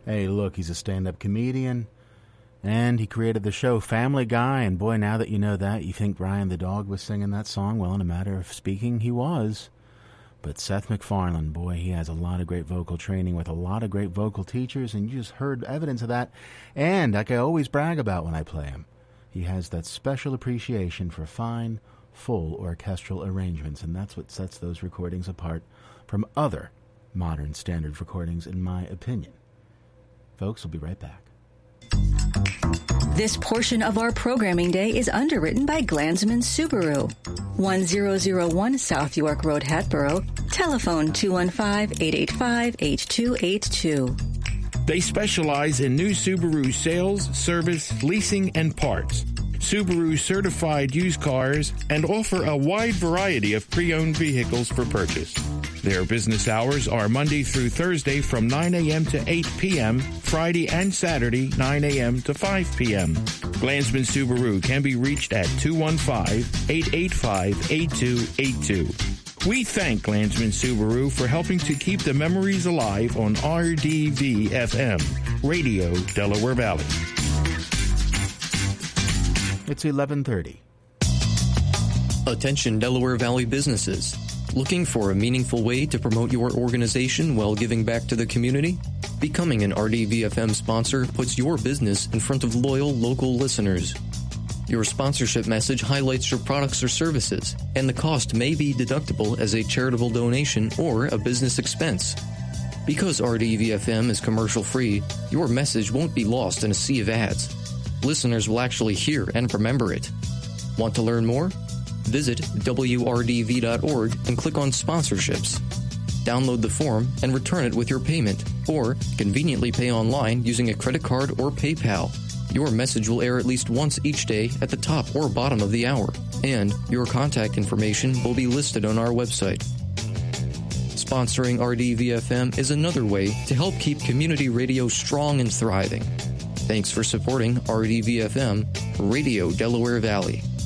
Hey, look, he's a stand-up comedian, and he created the show Family Guy, and boy, now that you know that, you think Brian the dog was singing that song? Well, in a matter of speaking, he was. But Seth MacFarlane, boy, he has a lot of great vocal training with a lot of great vocal teachers, and you just heard evidence of that. And, like I always brag about when I play him, he has that special appreciation for fine, full orchestral arrangements, and that's what sets those recordings apart from other modern standard recordings, in my opinion. Folks, we'll be right back. This portion of our programming day is underwritten by Glansman Subaru. 1001 South York Road, Hatboro. Telephone 215-885-8282. They specialize in new Subaru sales, service, leasing, and parts. Subaru certified used cars and offer a wide variety of pre-owned vehicles for purchase. Their business hours are Monday through Thursday from 9 a.m. to 8 p.m., Friday and Saturday 9 a.m. to 5 p.m. Glansman Subaru can be reached at 215-885-8282. We thank Glansman Subaru for helping to keep the memories alive on RDV-FM, Radio Delaware Valley. It's 11:30. Attention Delaware Valley businesses. Looking for a meaningful way to promote your organization while giving back to the community? Becoming an RDVFM sponsor puts your business in front of loyal local listeners. Your sponsorship message highlights your products or services, and the cost may be deductible as a charitable donation or a business expense. Because RDVFM is commercial-free, your message won't be lost in a sea of ads. Listeners will actually hear and remember it. Want to learn more? Visit WRDV.org and click on Sponsorships. Download the form and return it with your payment, or conveniently pay online using a credit card or PayPal. Your message will air at least once each day at the top or bottom of the hour, and your contact information will be listed on our website. Sponsoring RDVFM is another way to help keep community radio strong and thriving. Thanks for supporting RDVFM, Radio Delaware Valley.